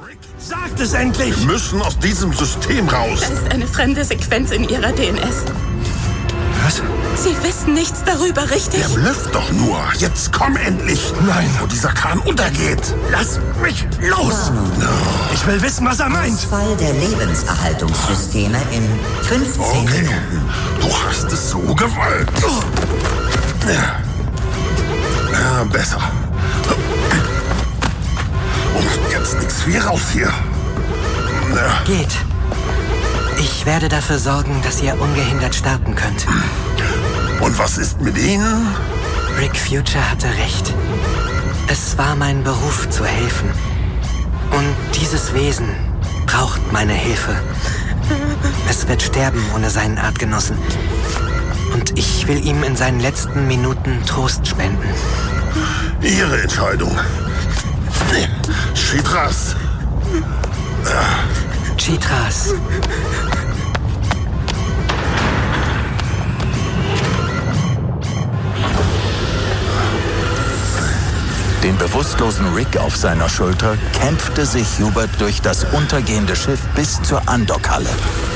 Sagt es endlich! Wir müssen aus diesem System raus. Da ist eine fremde Sequenz in ihrer DNS. Was? Sie wissen nichts darüber, richtig? Der blufft doch nur. Jetzt komm endlich. Nein. Wo dieser Kahn untergeht. Lass mich los! Ich will wissen, was er meint! Ausfall der Lebenserhaltungssysteme in 15 Okay. Minuten. Du hast es so gewollt. Ja, besser. Und jetzt nichts wie raus hier. Geht. Ich werde dafür sorgen, dass ihr ungehindert starten könnt. Und was ist mit Ihnen? Rick Future hatte recht. Es war mein Beruf zu helfen. Und dieses Wesen braucht meine Hilfe. Es wird sterben ohne seinen Artgenossen. Und ich will ihm in seinen letzten Minuten Trost spenden. Ihre Entscheidung. Chitras. Chitras. Den bewusstlosen Rick auf seiner Schulter kämpfte sich Hubert durch das untergehende Schiff bis zur Andockhalle.